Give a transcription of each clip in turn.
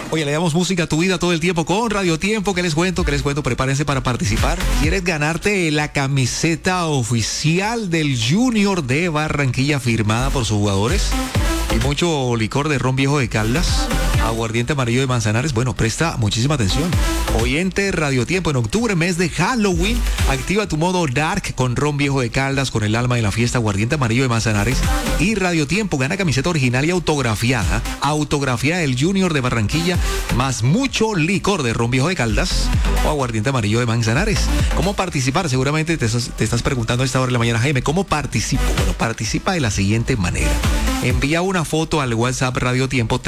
Oye, le damos música a tu vida todo el tiempo con Radio Tiempo. ¿Qué les cuento? Prepárense para participar. ¿Quieres ganarte la camiseta oficial del Junior de Barranquilla firmada por sus jugadores? Y mucho licor de ron viejo de Caldas, aguardiente amarillo de Manzanares. Bueno, presta muchísima atención. Oyente Radio Tiempo, en octubre, mes de Halloween, activa tu modo Dark con ron viejo de Caldas, con el alma de la fiesta, aguardiente amarillo de Manzanares. Y Radio Tiempo gana camiseta original y autografiada del Junior de Barranquilla, más mucho licor de ron viejo de Caldas o aguardiente amarillo de Manzanares. ¿Cómo participar? Seguramente te estás preguntando a esta hora de la mañana, Jaime, ¿cómo participo? Bueno, participa de la siguiente manera. Envía una foto al WhatsApp Radio Tiempo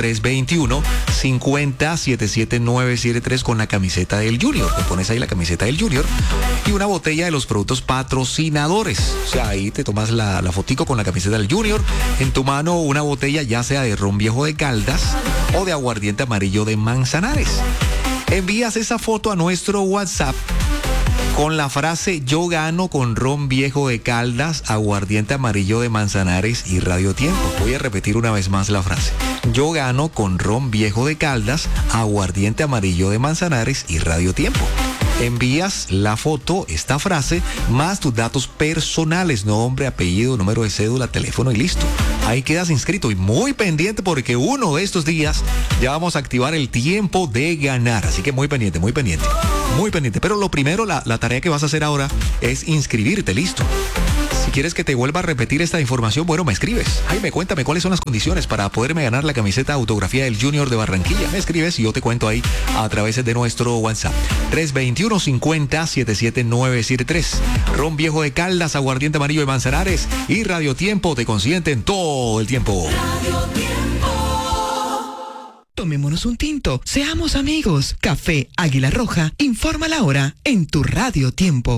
321-50-77973 con la camiseta del Junior. Te pones ahí la camiseta del Junior y una botella de los productos patrocinadores. O sea, ahí te tomas la fotico con la camiseta del Junior. En tu mano una botella ya sea de ron viejo de Caldas o de aguardiente amarillo de Manzanares. Envías esa foto a nuestro WhatsApp con la frase "yo gano con ron viejo de Caldas, aguardiente amarillo de Manzanares y Radio Tiempo". Voy a repetir una vez más la frase. Yo gano con ron viejo de Caldas, aguardiente amarillo de Manzanares y Radio Tiempo. Envías la foto, esta frase, más tus datos personales, nombre, apellido, número de cédula, teléfono y listo. Ahí quedas inscrito y muy pendiente porque uno de estos días ya vamos a activar el tiempo de ganar. Así que muy pendiente. Pero lo primero, la tarea que vas a hacer ahora es inscribirte, listo. Si quieres que te vuelva a repetir esta información, bueno, me escribes. Jaime, cuéntame cuáles son las condiciones para poderme ganar la camiseta autografía del Junior de Barranquilla. Me escribes y yo te cuento ahí a través de nuestro WhatsApp. 321-50-77973. Ron viejo de Caldas, aguardiente amarillo de Manzanares y Radio Tiempo te consienten todo el tiempo. Radio Tiempo. Tomémonos un tinto, seamos amigos. Café Águila Roja informa la hora en tu Radio Tiempo.